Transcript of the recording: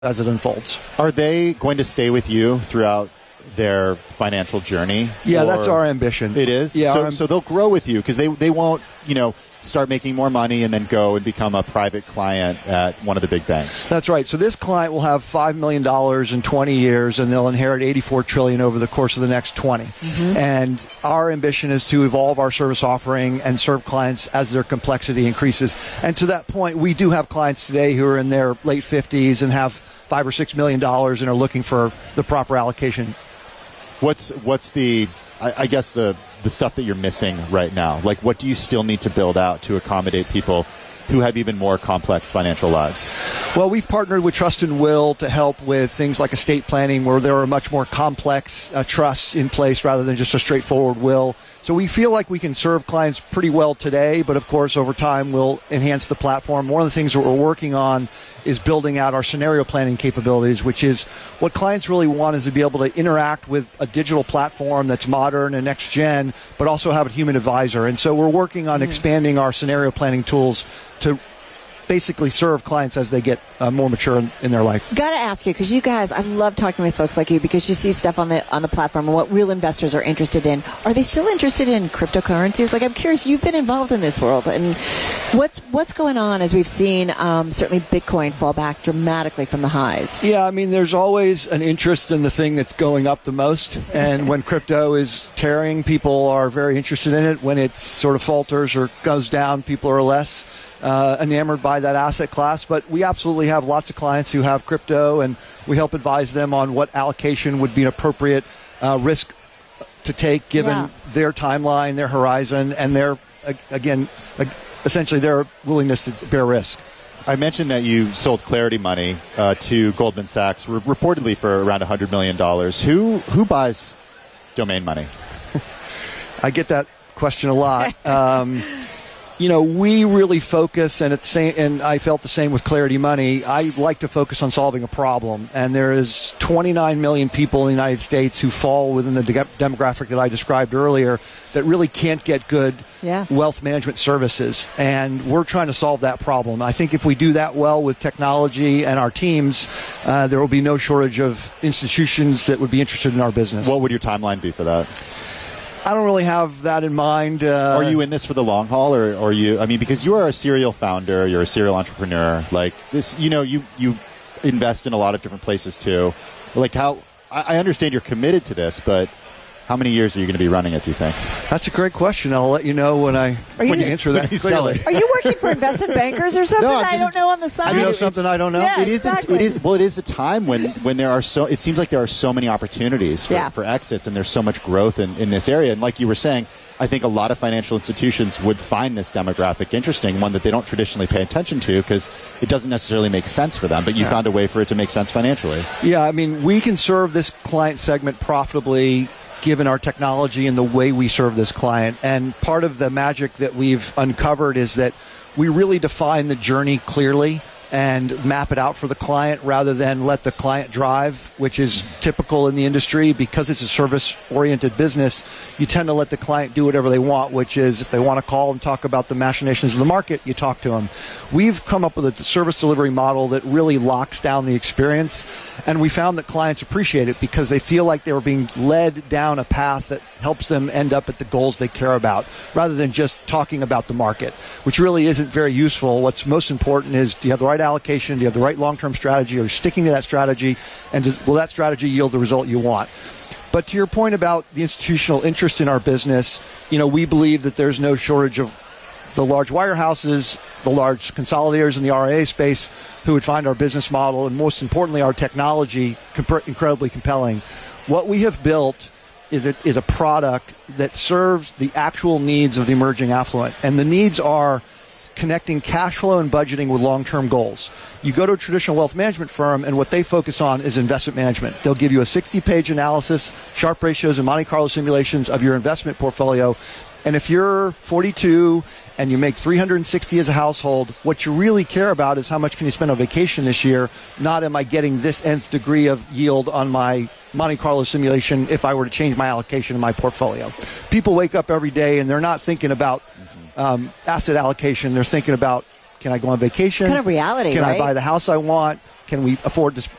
as it unfolds. Are they going to stay with you throughout their financial journey? Yeah, that's our ambition. It is? Yeah. So they'll grow with you because they won't, start making more money and then go and become a private client at one of the big banks. That's right. So this client will have $5 million in 20 years, and they'll inherit $84 trillion over the course of the next 20. Mm-hmm. And our ambition is to evolve our service offering and serve clients as their complexity increases. And to that point, we do have clients today who are in their late 50s and have $5 or $6 million and are looking for the proper allocation. What's the stuff that you're missing right now? Like, what do you still need to build out to accommodate people who have even more complex financial lives? Well, we've partnered with Trust and Will to help with things like estate planning, where there are much more complex trusts in place rather than just a straightforward will. So we feel like we can serve clients pretty well today, but of course over time we'll enhance the platform. One of the things that we're working on is building out our scenario planning capabilities, which is what clients really want, is to be able to interact with a digital platform that's modern and next gen, but also have a human advisor. And so we're working on expanding our scenario planning tools to basically serve clients as they get more mature in their life. Got to ask you, because you guys, I love talking with folks like you, because you see stuff on the platform and what real investors are interested in. Are they still interested in cryptocurrencies? Like, I'm curious, you've been involved in this world, and what's going on as we've seen certainly Bitcoin fall back dramatically from the highs? Yeah, I mean, there's always an interest in the thing that's going up the most, and when crypto is tearing, people are very interested in it. When it sort of falters or goes down, people are less enamored by that asset class. But we absolutely have lots of clients who have crypto, and we help advise them on what allocation would be an appropriate risk to take given their timeline, their horizon, and their, again, essentially their willingness to bear risk. I mentioned that you sold Clarity Money to Goldman Sachs, reportedly for around $100 million. Who buys domain money? I get that question a lot. We really focus, and I felt the same with Clarity Money. I like to focus on solving a problem, and there is 29 million people in the United States who fall within the demographic that I described earlier that really can't get good wealth management services, and we're trying to solve that problem. I think if we do that well with technology and our teams, there will be no shortage of institutions that would be interested in our business. What would your timeline be for that? I don't really have that in mind. Are you in this for the long haul, or are you? I mean, because you are a serial founder, you're a serial entrepreneur. Like this, you invest in a lot of different places too. Like I understand you're committed to this, but how many years are you going to be running it, do you think? That's a great question. I'll let you know when you answer that clearly. Are you working for investment bankers or something? I don't know on the side. You know something I don't know? Yeah, it is a time when there are it seems like there are so many opportunities for exits, and there's so much growth in this area. And like you were saying, I think a lot of financial institutions would find this demographic interesting, one that they don't traditionally pay attention to because it doesn't necessarily make sense for them, but you found a way for it to make sense financially. Yeah, I mean, we can serve this client segment profitably given our technology and the way we serve this client. And part of the magic that we've uncovered is that we really define the journey clearly and map it out for the client rather than let the client drive, which is typical in the industry. Because it's a service-oriented business, you tend to let the client do whatever they want, which is if they want to call and talk about the machinations of the market, you talk to them. We've come up with a service delivery model that really locks down the experience, and we found that clients appreciate it because they feel like they were being led down a path that helps them end up at the goals they care about, rather than just talking about the market, which really isn't very useful. What's most important is, do you have the right allocation? Do you have the right long-term strategy? Are you sticking to that strategy? And will that strategy yield the result you want? But to your point about the institutional interest in our business, we believe that there's no shortage of the large wirehouses, the large consolidators in the RIA space who would find our business model and, most importantly, our technology incredibly compelling. What we have built is a product that serves the actual needs of the emerging affluent. And the needs are connecting cash flow and budgeting with long-term goals. You go to a traditional wealth management firm, and what they focus on is investment management. They'll give you a 60-page analysis, Sharpe ratios, and Monte Carlo simulations of your investment portfolio. And if you're 42 and you make $360 as a household, what you really care about is how much can you spend on vacation this year, not am I getting this nth degree of yield on my Monte Carlo simulation if I were to change my allocation in my portfolio. People wake up every day and they're not thinking about asset allocation. They're thinking about, can I go on vacation? It's kind of reality, Can right? I buy the house I want? Can we afford to